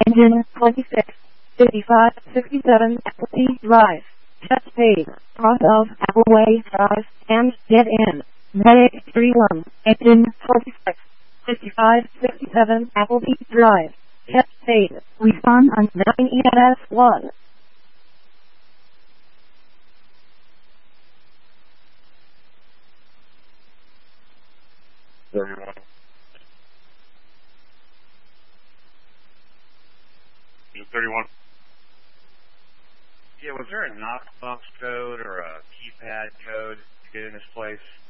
Engine 26, 55, 67 Appleby Drive. Test paid. Cross of Appleway Drive and dead end. Medic 31. Engine 26, 55, 67 Appleby Drive. Test paid. Respond on 9 EMS 1. Is it 31? Yeah, was there a knockbox code or a keypad code to get in this place?